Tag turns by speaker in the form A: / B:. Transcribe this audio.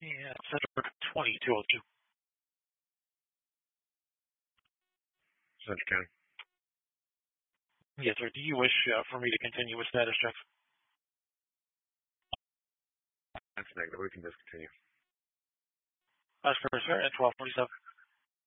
A: And Center 2202.
B: Central County.
A: Yes, sir. Do you wish for me to continue with status checks?
B: That's negative. We can discontinue.
A: That's correct, sir. At 1247.